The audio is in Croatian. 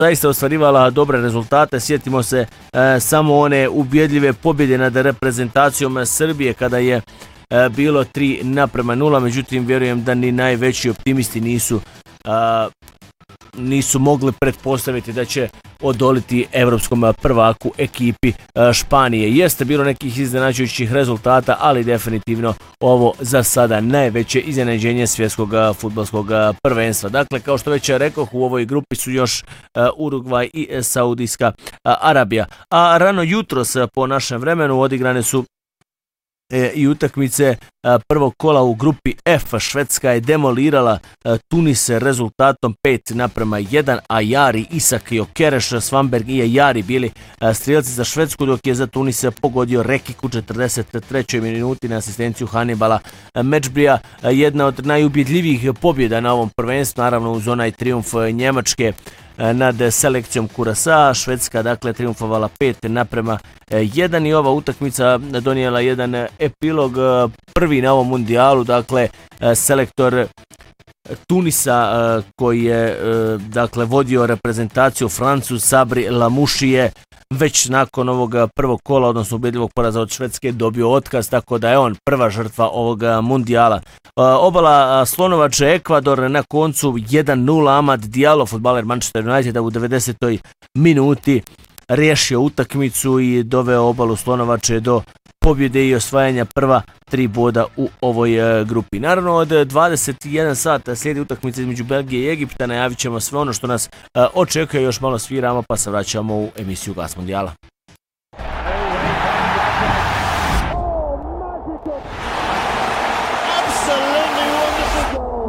zaista ostvarivala dobre rezultate. Sjetimo se samo one ubjedljive pobjede nad reprezentacijom Srbije kada je bilo 3:0, međutim vjerujem da ni najveći optimisti nisu mogli pretpostaviti da će odoliti evropskom prvaku ekipi Španije. Jeste bilo nekih iznenađujućih rezultata, ali definitivno ovo za sada najveće iznenađenje svjetskog fudbalskog prvenstva. Dakle, kao što već rekoh, u ovoj grupi su još Urugvaj i Saudijska Arabija. A rano jutros po našem vremenu odigrane su i utakmice prvog kola u grupi F. Švedska je demolirala Tunis rezultatom 5:1, a Jari, Isak, Jokereš, Svanberg i Jari bili strijelci za Švedsku, dok je za Tunis pogodio Rekik u 43. minuti na asistenciju Hannibala Mečbrija. Jedna od najubjedljivijih pobjeda na ovom prvenstvu, naravno uz onaj trijumf Njemačke nad selekcijom Kurasa. Švedska dakle triumfovala 5:1 i ova utakmica donijela jedan epilog, prvi na ovom mundijalu. Dakle, selektor Tunisa koji je dakle vodio reprezentaciju, Francuz Sabri Lamouchi, je već nakon ovog prvog kola, odnosno ubjedljivog poraza od Švedske, dobio otkaz, tako da je on prva žrtva ovog mundijala. Obala Slonovače Ekvador na koncu 1:0, Amad Diallo, fudbaler Manchester Uniteda, u 90. minuti riješio utakmicu i doveo obalu Slonovače do pobjede i osvajanja prva 3 boda u ovoj grupi. Naravno, od 21 sata slijedi utakmica između Belgije i Egipta. Najavit ćemo sve ono što nas očekuje, još malo sviramo pa se vraćamo u emisiju Glas Mondijala.